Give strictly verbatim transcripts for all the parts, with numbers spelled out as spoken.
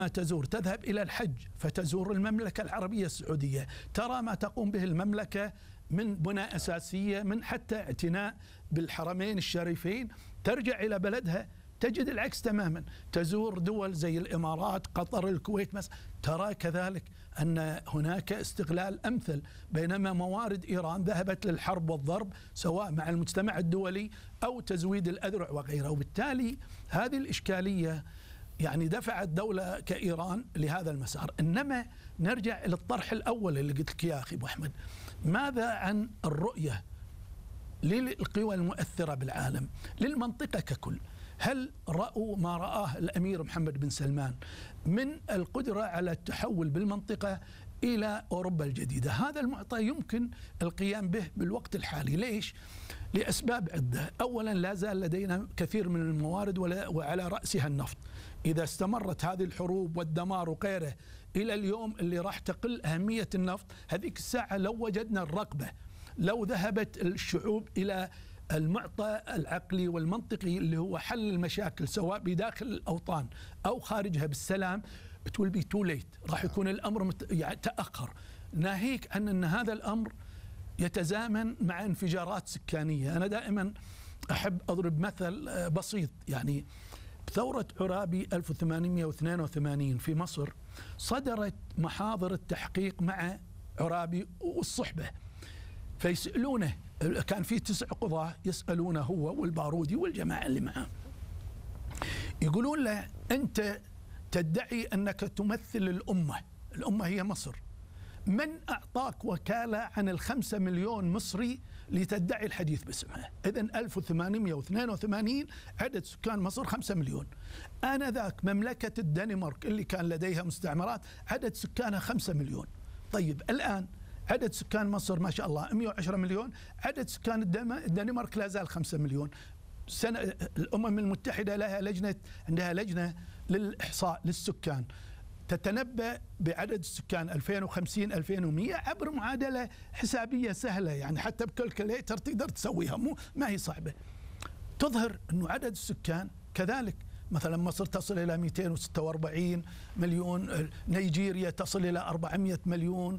تزور، تذهب إلى الحج فتزور المملكة العربية السعودية، ترى ما تقوم به المملكة من بناء أساسية، من حتى اعتناء بالحرمين الشريفين، ترجع إلى بلدها تجد العكس تماما. تزور دول زي الإمارات، قطر، الكويت مثلا، ترى كذلك أن هناك استغلال أمثل، بينما موارد إيران ذهبت للحرب والضرب سواء مع المجتمع الدولي أو تزويد الأذرع وغيره. وبالتالي هذه الإشكالية يعني دفعت دولة كإيران لهذا المسار. إنما نرجع إلى الطرح الأول اللي قلت لك يا أخي أبو أحمد، ماذا عن الرؤية للقوى المؤثرة بالعالم، للمنطقة ككل؟ هل رأوا ما رآه الأمير محمد بن سلمان من القدرة على التحول بالمنطقة إلى أوروبا الجديدة؟ هذا المعطى يمكن القيام به بالوقت الحالي. ليش؟ لأسباب عدة. أولا، لا زال لدينا كثير من الموارد وعلى رأسها النفط. إذا استمرت هذه الحروب والدمار وغيره إلى اليوم اللي راح تقل أهمية النفط، هذيك الساعة لو وجدنا الرقبة، لو ذهبت الشعوب إلى المعطى العقلي والمنطقي اللي هو حل المشاكل سواء بداخل الأوطان أو خارجها بالسلام، it will be too late. راح يكون الأمر مت... يعني تأخر. ناهيك عن أن هذا الأمر يتزامن مع انفجارات سكانية. أنا دائما أحب أضرب مثل بسيط، يعني بثورة عرابي ألف وثمانمئة واثنين وثمانين في مصر صدرت محاضر التحقيق مع عرابي والصحبة، فيسألونه، كان في تسع قضاة يسألونه هو والبارودي والجماعة اللي معه، يقولون له أنت تدعي أنك تمثل الأمة، الأمة هي مصر، من أعطاك وكالة عن الخمسة مليون مصري لتدعي الحديث باسمها؟ إذن ألف وثمانمئة واثنين وثمانين عدد سكان مصر خمسة مليون. آنذاك مملكة الدنمارك اللي كان لديها مستعمرات عدد سكانها خمسة مليون. طيب الآن عدد سكان مصر ما شاء الله مئة وعشرة مليون، عدد سكان الدنمارك لا زال خمسة مليون. سنة الأمم المتحدة لها لجنة، عندها لجنة للإحصاء للسكان تتنبأ بعدد السكان ألفين وخمسين ألفين ومئة عبر معادلة حسابية سهلة، يعني حتى بكالكوليتر تقدر تسويها، مو ما هي صعبة. تظهر أنه عدد السكان كذلك، مثلا مصر تصل إلى مئتين وستة وأربعين مليون، نيجيريا تصل إلى أربعمئة مليون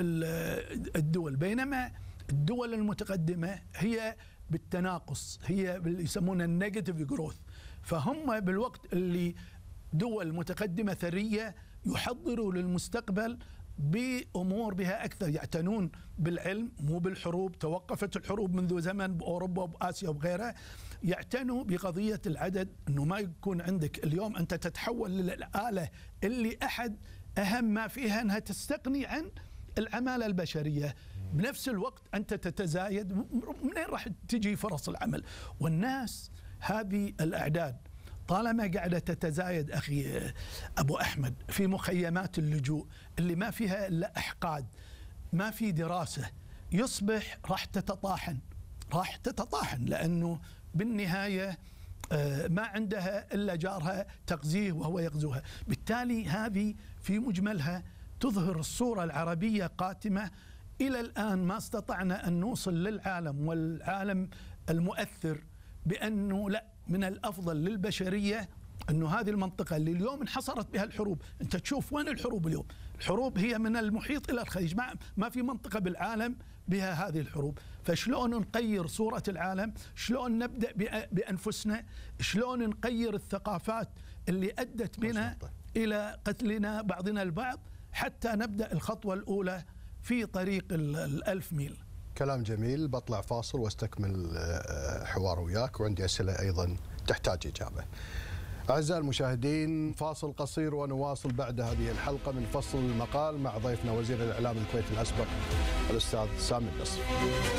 الدول، بينما الدول المتقدمة هي بالتناقص، هي اللي يسمونها النيجاتيف جروث. فهم بالوقت اللي دول متقدمة ثرية يحضروا للمستقبل بأمور بها أكثر، يعتنون بالعلم مو بالحروب، توقفت الحروب منذ زمن بأوروبا وبآسيا وغيرها، يعتنوا بقضية العدد، أنه ما يكون عندك اليوم أنت تتحول للآلة اللي أحد أهم ما فيها أنها تستغني عن العمالة البشرية، بنفس الوقت أنت تتزايد، منين راح تجي فرص العمل؟ والناس هذه الأعداد طالما قاعدة تتزايد أخي أبو أحمد في مخيمات اللجوء اللي ما فيها إلا أحقاد، ما في دراسة، يصبح راح تتطاحن، راح تتطاحن لأنه بالنهاية ما عندها إلا جارها تغزيه وهو يغزوها. بالتالي هذه في مجملها تظهر الصورة العربية قاتمة. إلى الآن ما استطعنا أن نوصل للعالم والعالم المؤثر بأنه لا، من الأفضل للبشرية أنه هذه المنطقة اللي اليوم انحصرت بها الحروب، أنت تشوف وين الحروب اليوم؟ الحروب هي من المحيط إلى الخليج، ما, ما في منطقة بالعالم بها هذه الحروب. فشلون نغير صورة العالم؟ شلون نبدأ بأنفسنا؟ شلون نغير الثقافات اللي أدت بنا إلى قتلنا بعضنا البعض حتى نبدأ الخطوة الأولى في طريق الألف ميل؟ كلام جميل. بطلع فاصل واستكمل حوار وياك، وعندي أسئلة أيضا تحتاج إجابة. أعزائي المشاهدين، فاصل قصير ونواصل بعد هذه الحلقة من فصل المقال مع ضيفنا وزير الإعلام الكويتي الأسبق الأستاذ سامي النصر.